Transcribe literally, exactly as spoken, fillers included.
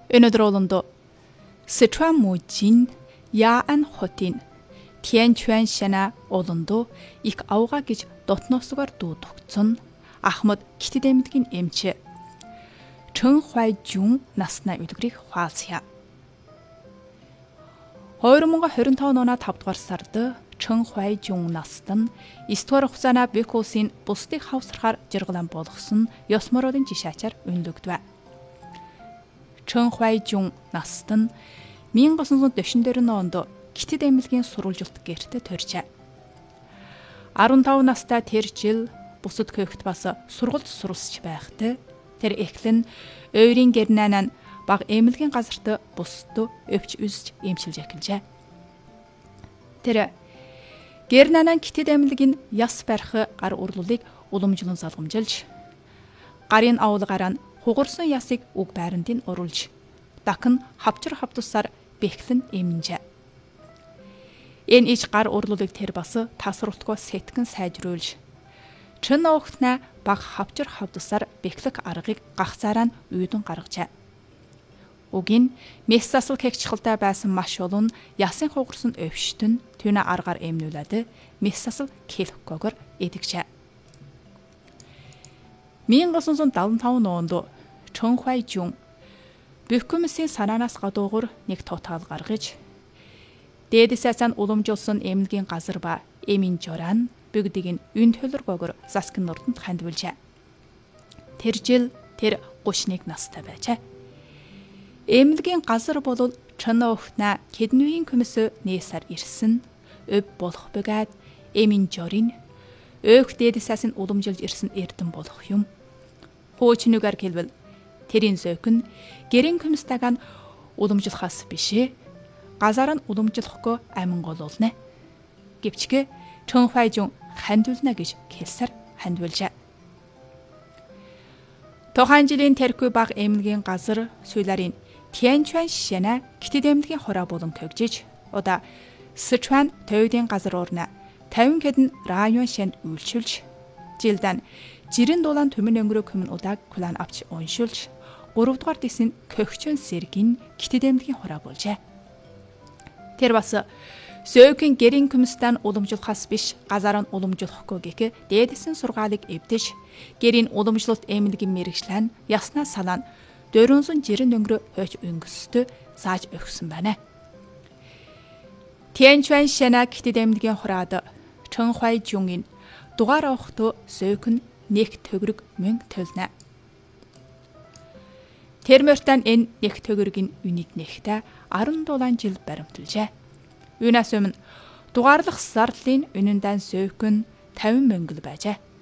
Өнөөдөр олондоо Sichuan мужийн Яан хотын Тяньчуан шана олондоо их авга гэж дотноосоор дуудагдсан Ахмад Китэд аймгийн эмч Чэн Хуайжун насны үлгэрийг хуалцъя. хоёр мың двадцать пять оны тавд дугаар сард Чэн Хуайжун наст нь эс дугаар хугацаана Бекусийн бусдыг хавсрахаар жиргалан болгосон ёс мородын жишаачаар үнэлэгдэв. Чэн Хуайжун наст нь 천구 사십사 онд Китэд аймгийн сурвалжилт гэртэ төржээ. арвантав настай тэр жил бусад хөөгт бас сургуульд суралцж байхдаа тэр эхлэн ойрын гэрнанаа баг эмнэлгийн газарт бусдад өвч үзж эмчилж эхэлжээ. Тэр гэрнанаа Китэд аймгийн яс барих гар урлуулыг уламжлан залгамжилж гарын авуулгаараа хугарсан ясыг уг байранд нь оруулж дахин хавчар хавтусаар бэхлэн эмнжээ. Энэ ич гар урлуулыг тэр бас тасралтгүй сэтгэн сайжруулж Чэн огтна баг хавчар хавдсаар бэхлэх аргыг гахцаараа нь үйдэн гаргажээ. Угийн мэс засал хэгчхэлтэй байсан маш олон ясын хугарсан өвчтөн түүнэ аргаар эмнүүлээд мэс засал хэлэхгүйгээр эдгэжээ. 천구 칠십오 онд Чэн Хуайжун Бекусийн санаанаас гадуур нэг тотал гаргаж дээдсээс нь уламжуулсан эмнэлгийн газар ба эмийн жорaan бүгдийг нь үн төлөргөөр Заскин нурданд хандвуулжээ. Тэр жил тэр гуйчныг настай байжээ. Эмнэлгийн газар бол Чэн огтна Кэднүүийн комиссө нээсаар ирсэн өв болох бөгөөд эмийн жорын өөх дээдсээс нь уламжилж ирсэн эрдэн болох юм. Хуучнугаар хэлбэл тэрийн зөөхн гэрийн комисстагаан уламжлахаас бишээ газар нь уламжлахгүй амин голуулна. Гэвчгээ Чэн Хуайжун хандвуулна гэж хэлсээр хандвуулжээ. Тухайн жилийн тэрхүү баг эмнэлгийн газар сүүларын Тяньчуан шана Китэд аймгийн хороо болон тогжиж удаа Sichuan тойдын газар уурна тавин хэдэн район шанд үйлчилж жилдэн жирэн дулаан төмөн өнгөрөө хүмүн удааг кулан авч уншуулж гурав дугаар дэсийн Көхчөн сэргийн Китэд аймгийн хороо болжээ. Тэр бас Сөөхөн гэрийн комисстан уламжлахаас биш газар нь уламжлахгүй гэх дээдсэн сургаалыг эвдэж гэрийн уламжлалт эмнэлгийн мэрэгчлэн яснаа салаан дөрвөн жирэн өнгөрөө хойч өнгөсдөө зааж өгсөн байна. Тяньчуан шана Китэд аймгийн хороод Чэн Хуайжунгийн дугаар авахт Сөөхөн нэг төгрөг мөнгө төлнө. Тэрмөртэн энэ нэг төгрөгийн үнийг нэхтээ арван дулаан жил баримталжээ. Юунаас өмнө дугаарлах зарлалын үнэндээ Сөөхөн тавин мөнгө байжээ.